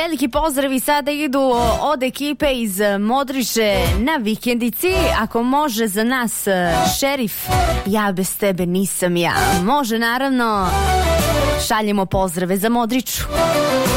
Veliki pozdravi sada idu od ekipe iz Modriže na vikendici. Ako može za nas šerif, ja bez tebe nisam ja. Može naravno, šaljemo pozdrave za Modriču.